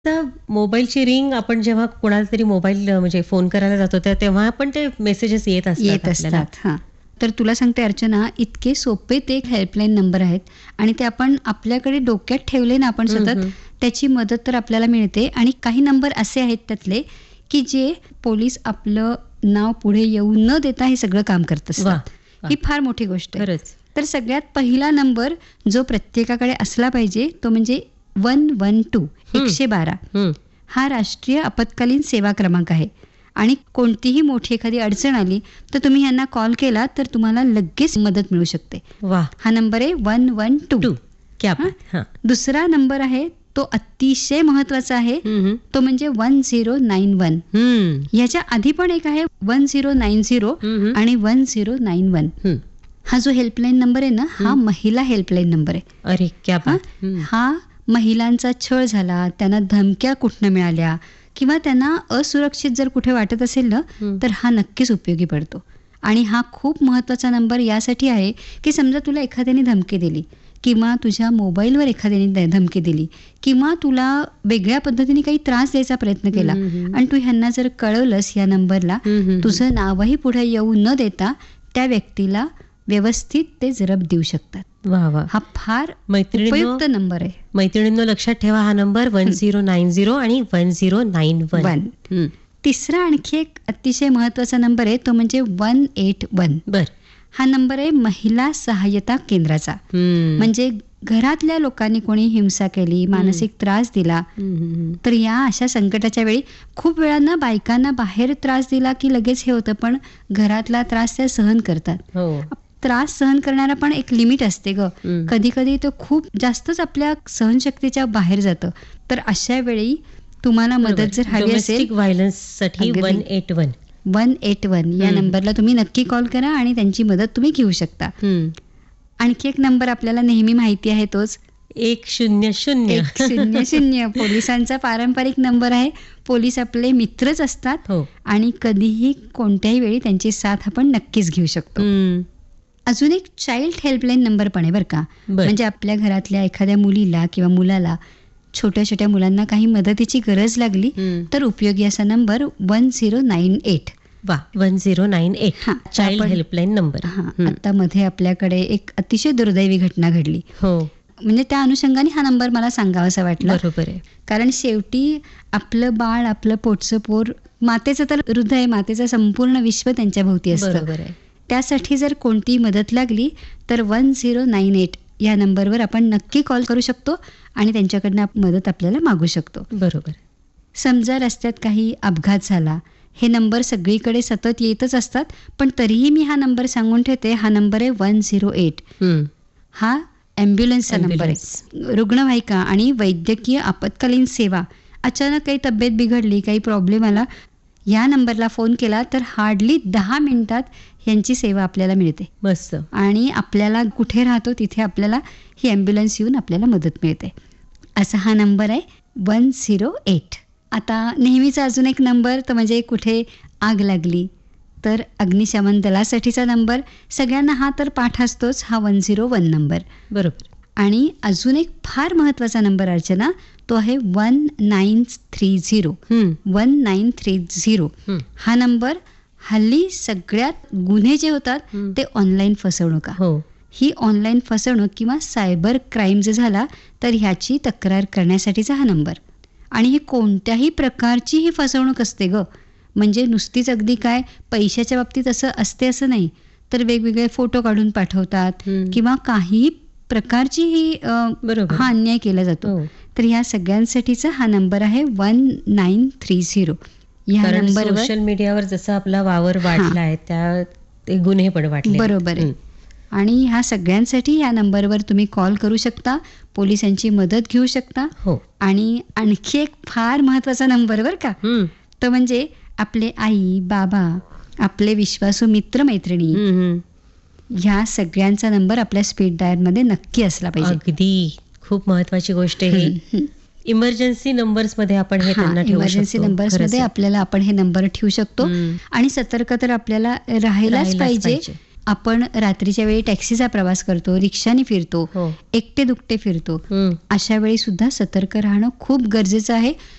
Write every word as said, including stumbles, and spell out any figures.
तर मोबाईलची रिंग आपण जेव्हा कोणाला तरी मोबाईल म्हणजे फोन करायला जातो त्या तेव्हा पण ते मेसेजेस येत असतात येत आपल्याला. असतात. हां. तर तुला सांगते अर्चना, इतके सोपे ते एक हेल्पलाईन नंबर आहेत आणि ते आपण आपल्याकडे डोक्यात ठेवले ना आपण हं, सतत, हं. त्याची मदत तर आपल्याला मिळते. आणि काही नंबर असे आहेत त्यातले, की जे पोलीस आपलं नाव पुढे येऊ न देता हे सगळं काम करत वाह! असतात. वाह! ही फार मोठी गोष्ट आहे. खरंच. तर सगळ्यात पहिला नंबर जो प्रत्येकाकडे असला पाहिजे तो म्हणजे वन वन टू हं. एकशे बारा. हं. हा राष्ट्रीय आपत्कालीन सेवा क्रमांक आहे आणि कोणतीही मोठी एखादी अडचण आली तर तुम्ही यांना कॉल केला तर तुम्हाला लगेच मदत मिळू शकते. वाह! हा नंबर आहे वन वन टू. टू. क्या हां. बात! हां. दुसरा नंबर आहे तो अतिशय महत्त्वाचा आहे. हं, हं. तो म्हणजे वन झिरो नाईन वन. हं. ह्याच्या आधी पण एक आहे वन झिरो नाईन झिरो हं, हं. आणि वन झिरो नाईन वन. हं. हा जो हेल्पलाईन नंबर आहे ना, हा हं. महिला हेल्पलाईन नंबर आहे. अरे क्या हां. बात! हं. हा महिलांचा छळ झाला, त्यांना धमक्या कुठनं मिळाल्या किंवा त्यांना असुरक्षित जर कुठे वाटत असेल ना, हं. तर हा नक्कीच उपयोगी पडतो. आणि हा खूप महत्त्वाचा नंबर यासाठी आहे, की समजा तुला एखाद्याने धमकी दिली किंवा तुझ्या मोबाईलवर एखाद्याने द धमकी दिली किंवा तुला वेगळ्या पद्धतीने काही त्रास द्यायचा प्रयत्न केला हं, हं. आणि तू ह्यांना जर कळवलंस या नंबरला, हं, हं. तुझं नावही पुढे येऊ न देता त्या व्यक्तीला व्यवस्थित ते जरब देऊ शकतात. वाह! वाह! हा फार मैत्रिणींनो उपयुक्त नंबर आहे. मैत्रिणींनो लक्षात ठेवा हा number one zero nine zero आणि one zero nine one. One. हं. तिसरा आणखी एक अतिशय महत्त्वाचा नंबर आहे तो म्हणजे वन एट वन. बरं. हा नंबर आहे महिला सहाय्यता केंद्राचा. हं. म्हणजे घरातल्या लोकांनी कोणी हिंसा केली, मानसिक त्रास दिला, हं, हं, हं. तर या अशा संकटाच्या वेळी खूप वेळांना बायकांना बाहेर त्रास दिला की लगेच हे होतं, पण घरातला त्रास त्या सहन करतात. हो. त्रास सहन करण्याला पण एक लिमिट असते ग. हं. कधी कधी तो खूप जास्तच आपल्या सहनशक्तीच्या बाहेर जातं. तर अशा वेळी तुम्हाला मदत जर हवी असेल, डोमेस्टिक व्हायलन्ससाठी अगदी. One eight one. One eight one या हं. नंबरला तुम्ही नक्की कॉल करा आणि त्यांची मदत तुम्ही घेऊ शकता. हं. आणखी एक नंबर आपल्याला नेहमी माहिती आहे तोच एक शून्य शून्य. एक शून्य शून्य. पोलिसांचा पारंपरिक नंबर आहे. पोलीस आपले मित्रच असतात हो. आणि कधीही कोणत्याही वेळी त्यांची साथ आपण नक्कीच घेऊ शकतो. हं. अजून एक चाइल्ड हेल्पलाईन नंबर पण आहे बरं का. बरं. म्हणजे आपल्या घरातल्या एखाद्या मुलीला किंवा मुलाला, छोट्या छोट्या मुलांना काही मदतीची गरज लागली हं. तर उपयोगी असा number one zero nine eight. वा वन झिरो नाईन एट. हां. चाइल्ड आपण- हेल्पलाईन नंबर. हां. हं. आता मध्ये आपल्याकडे एक अतिशय दुर्दैवी घटना घडली. हो. म्हणजे त्या अनुषंगाने हा नंबर मला सांगावासा वाटला. बरोबर आहे. कारण शेवटी आपलं बाळ, आपलं पोटचं पोर, मातेचं तर हृदय, मातेचं संपूर्ण विश्व त्यांच्या भोवती असतं. बरोबर आहे. त्यासाठी जर कोणती मदत लागली तर वन झिरो नाईन एट या नंबरवर आपण नक्की कॉल करू शकतो आणि त्यांच्याकडनं आप- मदत आपल्याला मागू शकतो. बरोबर. समजा रस्त्यात काही अपघात झाला, हे नंबर सगळीकडे सतत येतच असतात, पण तरीही मी हा नंबर सांगून ठेवते. हा नंबर आहे वन झिरो एट. हं. हा ॲम्ब्युलन्सचा नंबर आहे. रुग्णवाहिका आणि वैद्यकीय आपत्कालीन सेवा. अचानक काही तब्येत बिघडली, काही प्रॉब्लेम आला, या नंबरला फोन केला तर हार्डली दहा मिनिटात यांची सेवा आपल्याला मिळते मस्त. आणि आपल्याला कुठे राहतो तिथे आपल्याला ही ॲम्ब्युलन्स येऊन आपल्याला मदत मिळते. असा हा नंबर आहे वन झिरो एट. आता नेहमीचा अजून एक नंबर तो म्हणजे कुठे आग लागली तर अग्निशमन दलासाठीचा नंबर. सगळ्यांना हा तर पाठ असतोच, हा वन झिरो वन नंबर. बरोबर. आणि अजून एक फार महत्त्वाचा नंबर अर्चना, तो आहे वन नाईन थ्री झिरो. हं. One nine three zero. हं. हा नंबर हल्ली सगळ्यात गुन्हे जे होतात हं. ते ऑनलाईन फसवणुका. हो. ही ऑनलाईन फसवणूक किंवा सायबर क्राईम जर झाला तर ह्याची तक्रार करण्यासाठीचा हा नंबर. आणि ही कोणत्याही प्रकारची ही फसवणूक असते ग. म्हणजे नुसतीच अगदी काय पैशाच्या बाबतीत असं असते असं नाही, तर वेगवेगळे फोटो काढून पाठवतात हं. किंवा काहीही प्रकारची ही अ, बरोबर. हा अन्याय केला जातो. हो. तर ह्या सगळ्यांसाठीचा हा नंबर आहे वन नाईन थ्री झिरो. ह्या कारण नंबरवर सोशल मीडियावर जसा आपला वावर वाढला आहे त्या ते गुन्हे पण वाढले. बरोबर आहे. हं. आणि ह्या सगळ्यांसाठी या नंबरवर तुम्ही कॉल करू शकता, पोलिसांची मदत घेऊ शकता. हो. आणि आणखी एक फार महत्त्वाचा नंबर बरं का, हं. तो म्हणजे आपले आई बाबा, आपले विश्वासू मित्र मैत्रिणी, हं, हं. ह्या सगळ्यांचा नंबर आपल्या स्पीड डायलमध्ये नक्की असला पाहिजे. अगदी खूप महत्वाची गोष्ट आहे ही. हं. इमर्जन्सी नंबर्स मध्ये आपण हे त्यांना ठेवू इमर्जन्सी शकतो. नंबर्स खरंच मध्ये आहे. आपल्याला आपण हे नंबर ठेवू शकतो. हं. आणि सतर्क तर आपल्याला राहायलाच राहायलाच पाहिजे. पाहिजे. आपण रात्रीच्या वेळी टॅक्सीचा प्रवास करतो, रिक्षाने फिरतो, हो. एकटे दुकटे फिरतो, हं. अशा वेळी सुद्धा सतर्क राहणं खूप गरजेचं आहे.